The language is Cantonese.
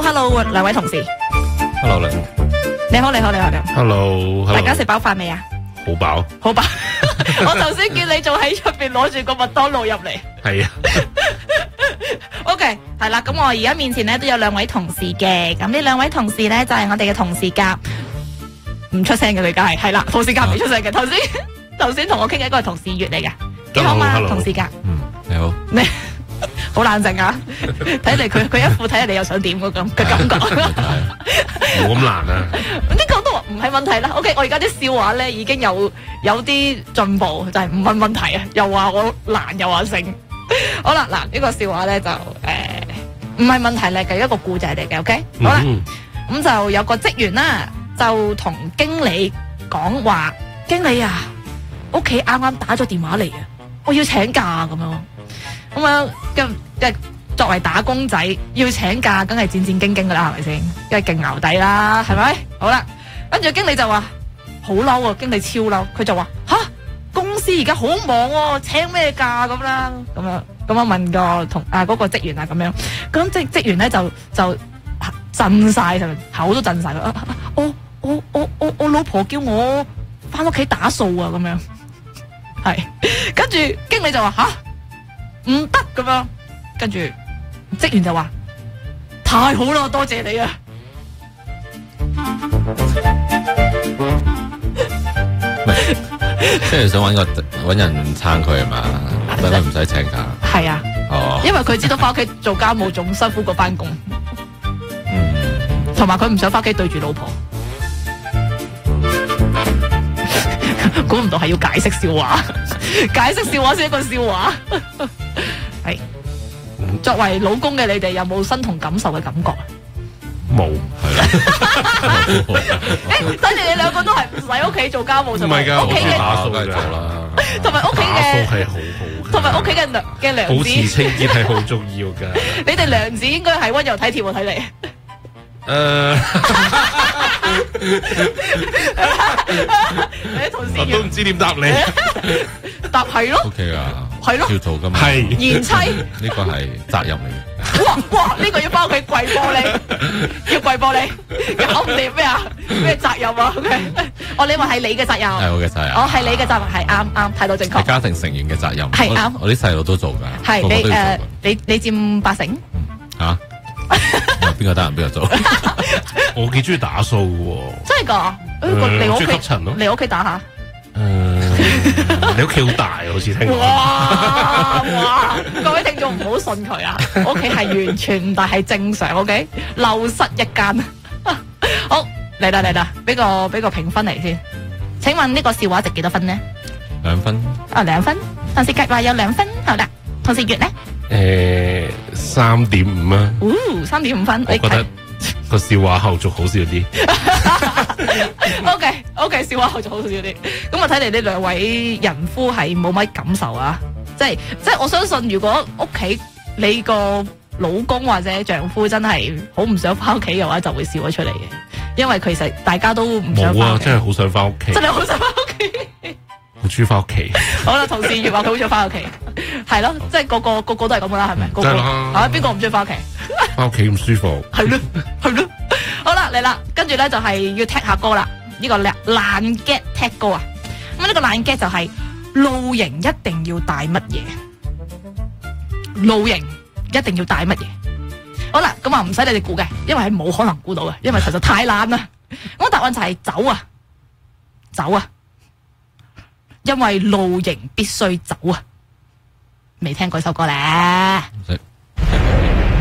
Hello， 兩位同事。 Hello， 你好。 Hello， 大家食飽飯未啊？ 好飽。 我頭先見你仲喺出邊攞住個麥當勞入嚟。 係啊。 OK， 係啦，咁我而家面前咧都有兩位同事嘅，咁呢兩位同事咧就係我哋嘅同事甲，唔出聲嘅佢梗係啦，同事甲未出聲嘅，頭先同我傾嘅嗰個同事乙嚟嘅，幾好嘛？同事甲， 你好。 你好冷靜啊！睇嚟佢一副睇嚟你又想點嘅咁嘅感覺。 冇咁難啊！ 呢個都唔係問題啦。OK， 我而家啲笑話咧已經有啲進步，就係唔問問題啊，又話我難又話勝。好啦，嗱呢個笑話咧就唔係問題嚟嘅，一個故仔嚟嘅。OK， 好啦，咁就有個職員啦，就同經理講話：經理啊，屋企啱啱打咗電話嚟啊，我要請假咁樣。咁啊，即作為打工仔要請假，梗係戰戰兢兢噶啦，係咪先？梗係勁牛底啦，係咪？好啦，跟住經理就話好嬲啊，經理超嬲，佢就話吓，公司而家好忙喎，請咩假咁啦？咁樣問個嗰個職員啊咁樣，咁職員咧就震晒，口都震晒。我老婆叫我翻屋企打掃啊，咁樣係，跟住經理就話吓。唔得咁樣，跟住職員就話太好啦，多謝你啊！ 即係想搵人撐佢係嘛？等佢唔使請假。 係啊，因為佢知道翻屋企做家務仲辛苦過翻工，同埋佢唔想翻屋企對住老婆。估唔到係要解釋笑話，解釋笑話先一個笑話。係作為老公嘅你哋有冇身同感受嘅感覺？ 冇，係啦。 等住你兩個都係唔使屋企做家務，同埋屋企嘅打掃梗係做啦， 同埋屋企嘅打掃係好， 同埋屋企嘅娘子保持清潔係好重要噶。 你哋娘子應該係溫柔體貼喎，睇嚟。你同事我都唔知點答你。 答係咯。 OK 啊， 係咯， 要做噶嘛。 係賢妻。 呢個係責任嚟嘅。 哇！呢個要翻屋企跪玻璃，要跪玻璃，搞唔掂咩啊？咩責任啊 ？OK， 你話係你嘅責任。係我嘅責任。 係你嘅責任，係啱，態度正確。 係家庭成員嘅責任。 係啱。 我啲細路都做噶。 係你佔80%。 吓？邊個得閒邊個做？我幾中意打掃嘅。真係噶？ 嚟我屋企吸塵咯。 嚟我屋企打下。 你屋企好大啊，好似聽講。 哇！各位聽眾唔好信佢啊！屋企係完全唔大，係正常。OK， 漏失一間。好，嚟啦，俾個評分嚟先。請問呢個笑話值幾多分呢？2分。2分。同事甲話有2分，好啦。同事乙呢 ？3.5啊。 3.5分。 我覺得個笑話後續好笑啲。 OK， 笑話後續好笑啲。咁我睇嚟呢兩位人夫係冇乜感受啊，即係我相信如果屋企你個老公或者丈夫真係好唔想翻屋企嘅話，就會笑咗出嚟嘅，因為其實大家都唔想翻。冇啊，真係好想翻屋企。真係好想翻屋企。好中意翻屋企。好啦，同事乙話佢好想翻屋企，係咯，即係個個都係咁噶啦，係咪？個個邊個唔中意翻屋企？翻屋企咁舒服。係咯。好啦，嚟啦，跟住咧就係要踢下歌啦。呢個爛 get 踢歌啊！咁呢個爛 get 就係露營一定要帶乜嘢？露營一定要帶乜嘢？好啦，咁啊唔使你哋估嘅，因為係冇可能估到嘅，因為實在太爛啦。咁答案就係酒啊！因為露營必須走啊！未聽過首歌咧？